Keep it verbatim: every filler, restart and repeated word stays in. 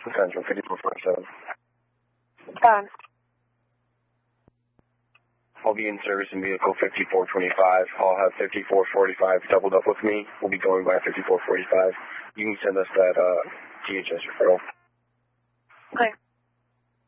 Central, fifty-four forty-seven. Done. I'll be in service in vehicle fifty-four twenty-five. I'll have fifty-four forty-five doubled up with me. We'll be going by fifty-four forty-five. You can send us that uh, T H S referral. Okay.